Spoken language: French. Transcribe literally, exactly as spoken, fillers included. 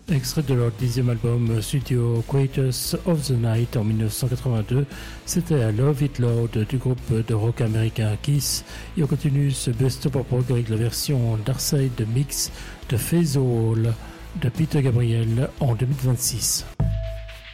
Extrait de leur dixième album studio Creators of the Night en mille neuf cent quatre-vingt-deux, c'était Love It Loud du groupe de rock américain Kiss. Et on continue ce Best of Rock avec la version Darkside Mix de Phase Hall de Peter Gabriel en deux mille vingt-six.